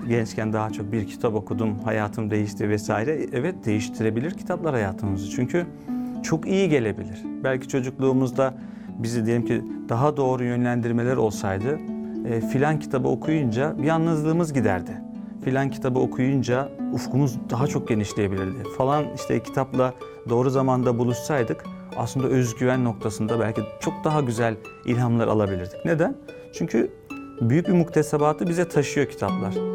gençken daha çok bir kitap okudum, hayatım değişti vesaire. Evet, değiştirebilir kitaplar hayatımızı. Çünkü çok iyi gelebilir. Belki çocukluğumuzda bizi diyelim ki daha doğru yönlendirmeler olsaydı, filan kitabı okuyunca bir yalnızlığımız giderdi. Filan kitabı okuyunca ufkumuz daha çok genişleyebilirdi. Falan işte kitapla doğru zamanda buluşsaydık aslında özgüven noktasında belki çok daha güzel ilhamlar alabilirdik. Neden? Çünkü büyük bir muktesebatı bize taşıyor kitaplar.